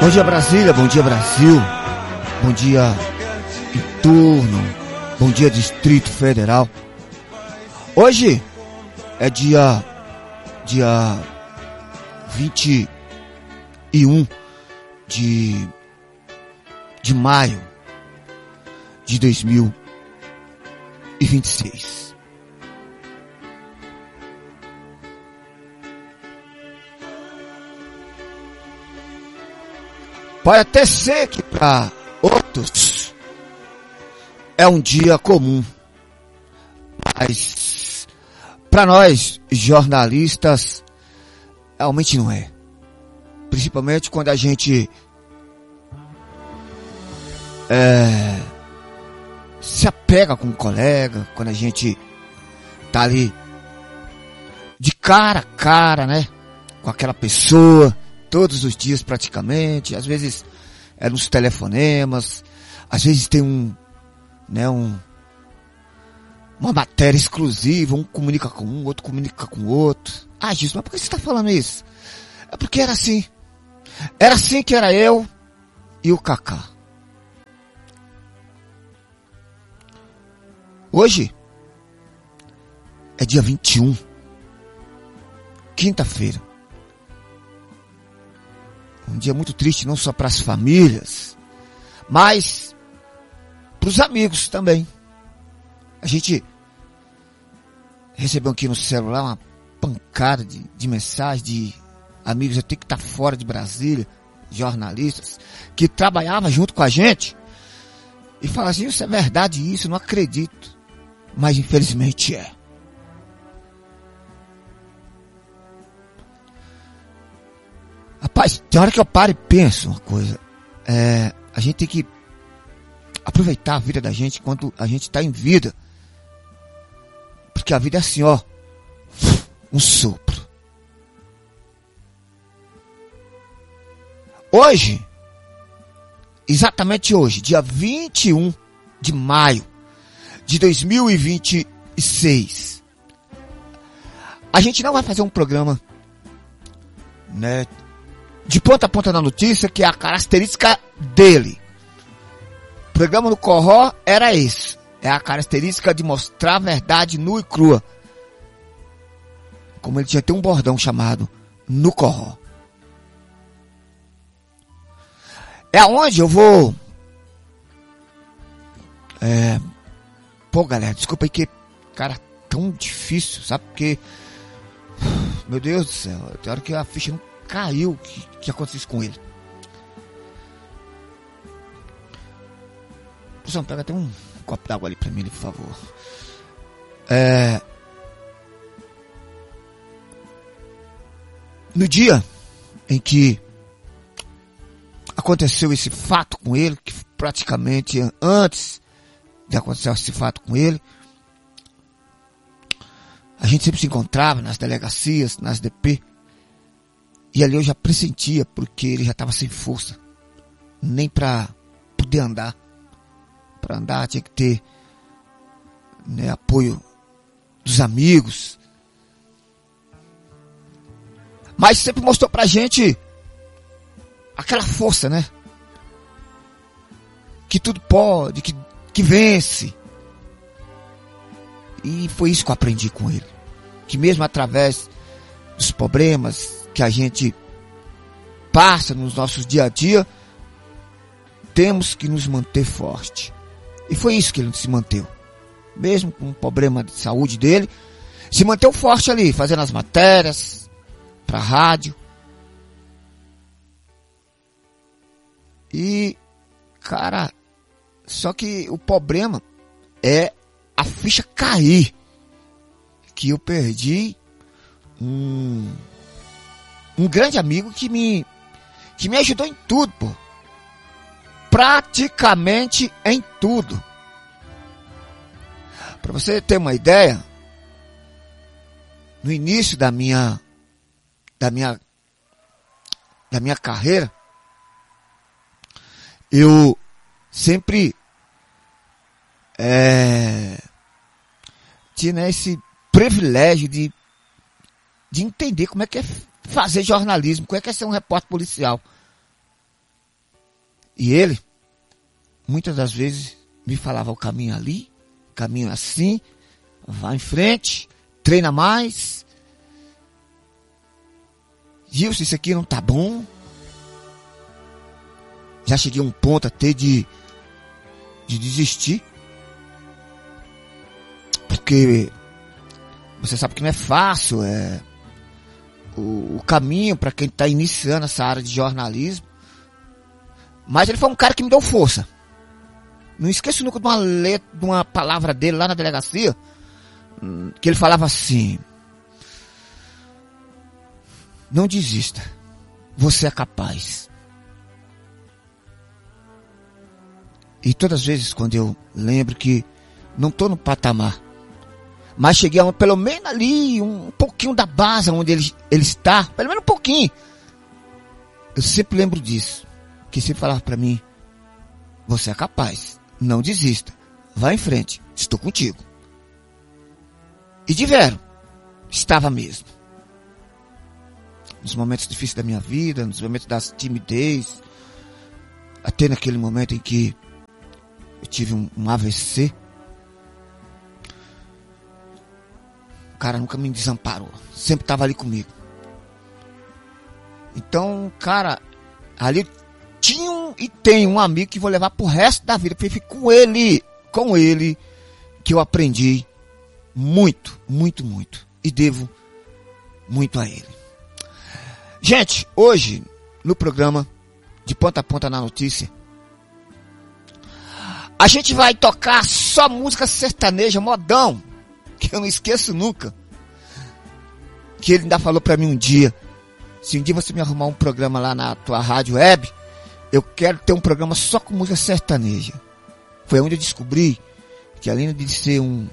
Bom dia Brasília, bom dia Brasil, bom dia Entorno, bom dia Distrito Federal. Hoje é dia 21 de maio de 2026. Pode até ser que para outros é um dia comum, mas para nós jornalistas realmente não é. Principalmente quando a gente se apega com um colega, quando a gente tá ali de cara a cara, né, com aquela pessoa, todos os dias praticamente, às vezes é nos telefonemas, às vezes tem uma matéria exclusiva, um comunica com um, outro comunica com o outro. Ah, Gilson, mas por que você está falando isso? É porque era assim. Era assim que era eu e o Kaká. Hoje é dia 21, quinta-feira. Um dia muito triste, não só para as famílias, mas para os amigos também. A gente recebeu aqui no celular uma pancada de mensagem de amigos até que tá fora de Brasília, jornalistas, que trabalhavam junto com a gente, e falaram assim: isso é verdade, isso, eu não acredito. Mas infelizmente é. Rapaz, tem hora que eu paro e penso uma coisa. A gente tem que aproveitar a vida da gente enquanto a gente está em vida. Porque a vida é assim, ó. Um sopro. Hoje, exatamente hoje, dia 21 de maio de 2026, a gente não vai fazer um programa, né, de ponta a ponta na notícia, que é a característica dele. O programa do Corró era isso. É a característica de mostrar a verdade nua e crua. Como ele tinha até um bordão chamado No Corró. É aonde eu vou... Pô, galera, desculpa aí que, cara, tão difícil, sabe? Porque... Meu Deus do céu, tem hora que a ficha não caiu, o que aconteceu isso com ele. Pessoal, pega até um copo d'água ali pra mim, por favor. No dia em que aconteceu esse fato com ele, que praticamente antes de acontecer esse fato com ele, a gente sempre se encontrava nas delegacias, nas DP, e ali eu já pressentia, porque ele já estava sem força, nem para poder andar. Para andar tinha que ter, né, apoio dos amigos. Mas sempre mostrou pra gente aquela força, né? Que tudo pode, que vence. E foi isso que eu aprendi com ele. Que mesmo através dos problemas que a gente passa nos nossos dia a dia, temos que nos manter forte. E foi isso que ele se manteve. Mesmo com o problema de saúde dele, se manteve forte ali, fazendo as matérias pra rádio. E, cara, só que o problema é a ficha cair. Que eu perdi um grande amigo que me ajudou em tudo, pô. Praticamente em tudo. Para você ter uma ideia, no início da minha carreira, eu sempre tinha, né, esse privilégio de entender como é que é fazer jornalismo, como é que é ser um repórter policial. E ele, muitas das vezes, me falava o caminho ali, caminho assim, vá em frente, treina mais. Gilson, isso aqui não tá bom. Já cheguei a um ponto até de desistir. Porque você sabe que não é fácil, o caminho para quem está iniciando essa área de jornalismo. Mas ele foi um cara que me deu força. Não esqueço nunca de uma letra, de uma palavra dele lá na delegacia, que ele falava assim: não desista, você é capaz. E todas as vezes quando eu lembro que não estou no patamar, mas cheguei a pelo menos ali, um pouquinho da base onde ele está, pelo menos um pouquinho, eu sempre lembro disso, que sempre falava para mim: você é capaz, não desista, vá em frente, estou contigo. E de vero, estava mesmo. Nos momentos difíceis da minha vida, nos momentos da timidez, até naquele momento em que eu tive um AVC, o cara nunca me desamparou, sempre estava ali comigo. Então, cara, ali tinha e tem um amigo que vou levar pro resto da vida, porque foi com ele que eu aprendi muito, muito, muito, e devo muito a ele. Gente, hoje no programa de Ponta a Ponta na Notícia, a gente vai tocar só música sertaneja, modão, que eu não esqueço nunca. Que ele ainda falou pra mim um dia: se um dia você me arrumar um programa lá na tua rádio web, eu quero ter um programa só com música sertaneja. Foi onde eu descobri que, além de ser um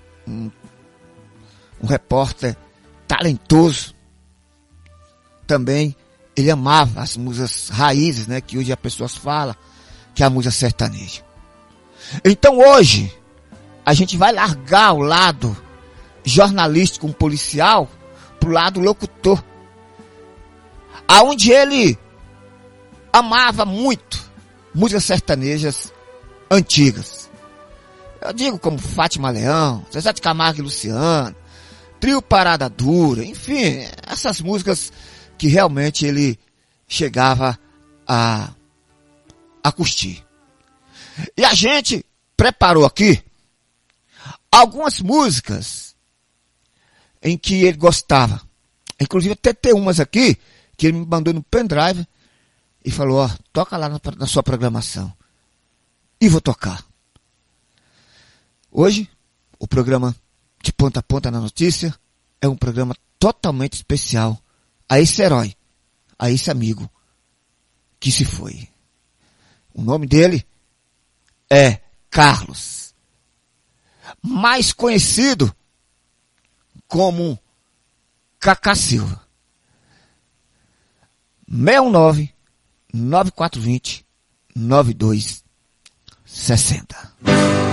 repórter talentoso, também ele amava as músicas raízes, né, que hoje as pessoas falam, que é a música sertaneja. Então hoje a gente vai largar o lado jornalístico, policial, pro lado locutor, aonde ele amava muito músicas sertanejas antigas. Eu digo como Fátima Leão, Zezé de Camargo e Luciano, Trio Parada Dura, enfim, essas músicas que realmente ele chegava a curtir. E a gente preparou aqui algumas músicas em que ele gostava. Inclusive até tem umas aqui que ele me mandou no pendrive e falou: ó, toca lá na sua programação. E vou tocar. Hoje, o programa de Ponta a Ponta na Notícia é um programa totalmente especial a esse herói, a esse amigo que se foi. O nome dele é Carlos, mais conhecido como Cacá Silva. 69-9420-9260.